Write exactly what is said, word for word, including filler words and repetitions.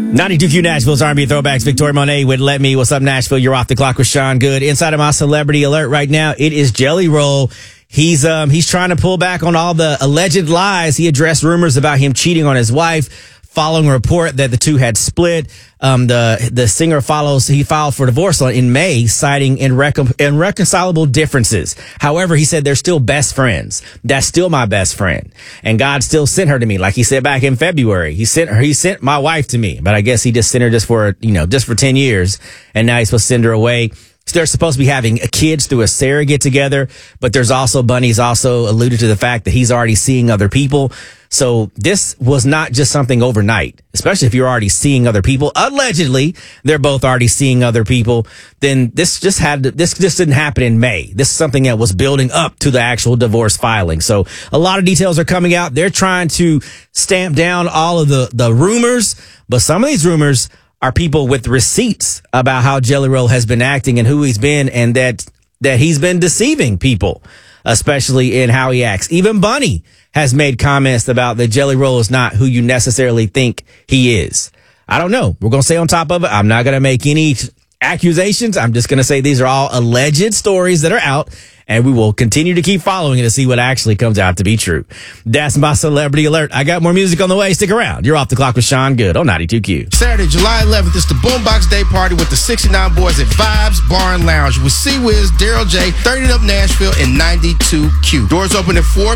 ninety-two Q Nashville's R and B Throwbacks. Victoria Monet would let me. What's up, Nashville? You're off the clock with Sean Good. Inside of my celebrity alert right now, it is Jelly Roll. He's um he's trying to pull back on all the alleged lies. He addressed rumors about him cheating on his wife following a report that the two had split. Um, the the singer follows he filed for divorce in May, citing irrecon- irreconcilable differences. However, he said they're still best friends. That's still my best friend, and God still sent her to me, like he said back in February. He sent her. He sent my wife to me, but I guess he just sent her just for you know just for ten years, and now he's supposed to send her away. So they're supposed to be having kids through a surrogate together, but there's also Bunny's also alluded to the fact that he's already seeing other people. So this was not just something overnight, especially if you're already seeing other people. Allegedly, they're both already seeing other people. Then this just had to, this just didn't happen in May. This is something that was building up to the actual divorce filing. So a lot of details are coming out. They're trying to stamp down all of the, the rumors, but some of these rumors are people with receipts about how Jelly Roll has been acting and who he's been, and that that he's been deceiving people, especially in how he acts. Even Bunny has made comments about that Jelly Roll is not who you necessarily think he is. I don't know. We're going to stay on top of it. I'm not going to make any accusations. I'm just going to say these are all alleged stories that are out, and we will continue to keep following it to see what actually comes out to be true. That's my celebrity alert. I got more music on the way. Stick around. You're off the clock with Sean Good on ninety-two Q. Saturday, July eleventh, it's the Boombox Day Party with the sixty-nine Boys at Vibes Bar and Lounge with C-Wiz, Daryl J, thirty Up Nashville, and ninety-two Q. Doors open at four